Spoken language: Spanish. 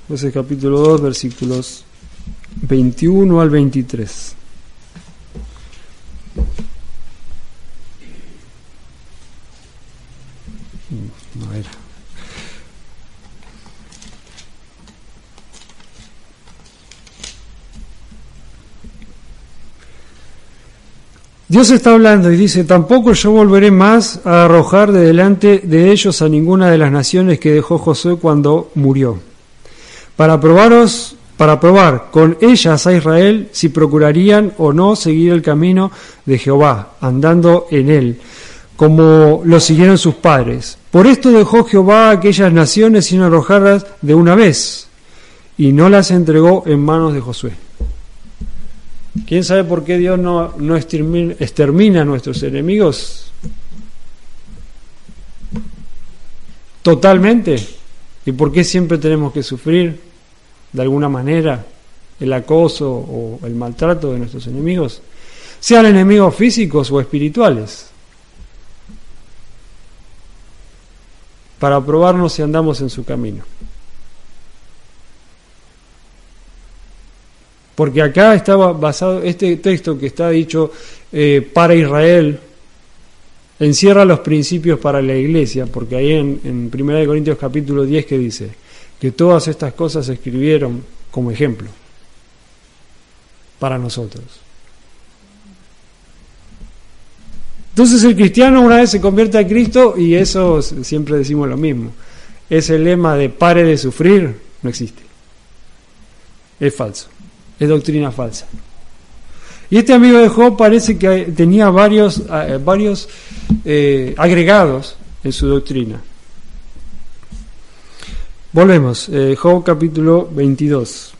Jueces capítulo 2, versículos 21 al 23. A ver. Dios está hablando y dice: tampoco yo volveré más a arrojar de delante de ellos a ninguna de las naciones que dejó Josué cuando murió, para probar con ellas a Israel si procurarían o no seguir el camino de Jehová, andando en él, como lo siguieron sus padres. Por esto dejó Jehová a aquellas naciones sin arrojarlas de una vez, y no las entregó en manos de Josué. ¿Quién sabe por qué Dios no extermina a nuestros enemigos totalmente? ¿Y por qué siempre tenemos que sufrir de alguna manera el acoso o el maltrato de nuestros enemigos? Sean enemigos físicos o espirituales. Para probarnos si andamos en su camino. Porque acá estaba basado, este texto que está dicho para Israel, encierra los principios para la iglesia, porque ahí en 1 Corintios capítulo 10 que dice que todas estas cosas se escribieron como ejemplo para nosotros. Entonces el cristiano una vez se convierte a Cristo, y eso siempre decimos lo mismo, ese lema de pare de sufrir no existe, es falso. Es doctrina falsa. Y este amigo de Job parece que tenía varios agregados en su doctrina. Volvemos, Job capítulo 22.